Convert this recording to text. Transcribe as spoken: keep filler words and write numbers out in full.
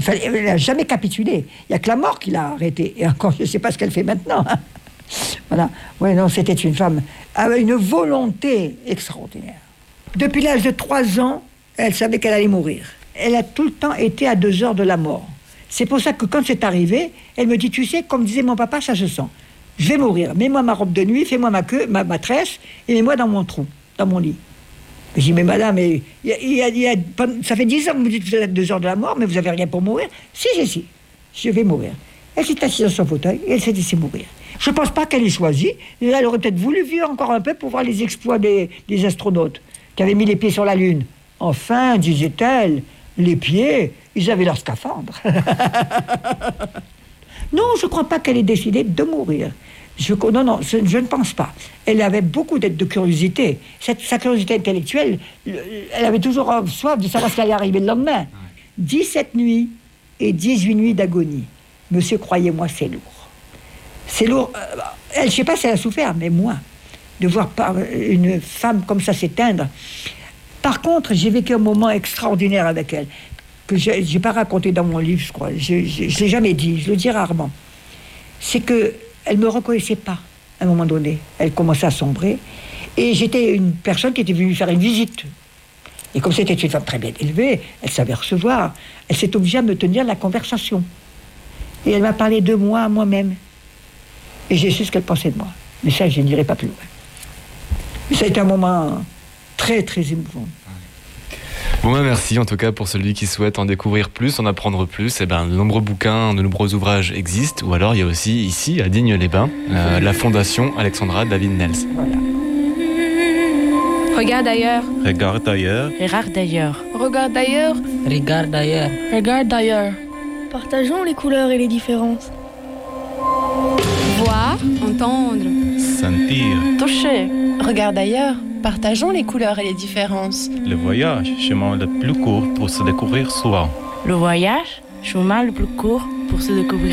Elle n'a jamais capitulé. Il n'y a que la mort qui l'a arrêtée. Et encore, je ne sais pas ce qu'elle fait maintenant. Voilà. Oui, non, c'était une femme avec une volonté extraordinaire. Depuis l'âge de trois ans, elle savait qu'elle allait mourir. Elle a tout le temps été à deux heures de la mort. C'est pour ça que quand c'est arrivé, elle me dit, tu sais, comme disait mon papa, ça se sent. Je vais mourir. Mets-moi ma robe de nuit, fais-moi ma queue, ma, ma tresse, et mets-moi dans mon trou, dans mon lit. Je dis, mais madame, il y a, il y a, il y a, ça fait dix ans que vous me dites que vous êtes à deux heures de la mort, mais vous n'avez rien pour mourir. Si, si, si, je vais mourir. Elle s'est assise dans son fauteuil et elle s'est laissée mourir. Je ne pense pas qu'elle ait choisi. Elle aurait peut-être voulu vivre encore un peu pour voir les exploits des, des astronautes qui avaient mis les pieds sur la Lune. Enfin, disait-elle, les pieds, ils avaient leur scaphandre. Non, je ne crois pas qu'elle ait décidé de mourir. Je, non, non, je, je ne pense pas. Elle avait beaucoup de, de curiosité. Cette, sa curiosité intellectuelle, elle avait toujours soif de savoir ce qui allait arriver le lendemain. dix-sept nuits et dix-huit nuits d'agonie. Monsieur, croyez-moi, c'est lourd. C'est lourd. Elle, je ne sais pas si elle a souffert, mais moi, de voir par une femme comme ça s'éteindre. Par contre, j'ai vécu un moment extraordinaire avec elle, que je n'ai pas raconté dans mon livre, je crois. Je ne l'ai jamais dit, je le dis rarement. C'est que elle ne me reconnaissait pas, à un moment donné. Elle commençait à sombrer. Et j'étais une personne qui était venue faire une visite. Et comme c'était une femme très bien élevée, elle savait recevoir. Elle s'est obligée à me tenir la conversation. Et elle m'a parlé de moi à moi-même. Et j'ai su ce qu'elle pensait de moi. Mais ça, je n'irai pas plus loin. Mais ça a été un moment très, très émouvant. Bon ben merci en tout cas pour celui qui souhaite en découvrir plus, en apprendre plus. Eh ben, de nombreux bouquins, de nombreux ouvrages existent. Ou alors il y a aussi ici à Digne-les-Bains euh, la fondation Alexandra David Nels. Voilà. Regarde ailleurs. Regarde ailleurs. Regarde ailleurs. Regarde ailleurs. Regarde ailleurs. Regarde ailleurs. Partageons les couleurs et les différences. Voir, entendre, Sentir. Toucher. Regarde ailleurs. Partageons les couleurs et les différences. Le voyage, chemin le plus court pour se découvrir soi. le voyage, chemin le plus court pour se découvrir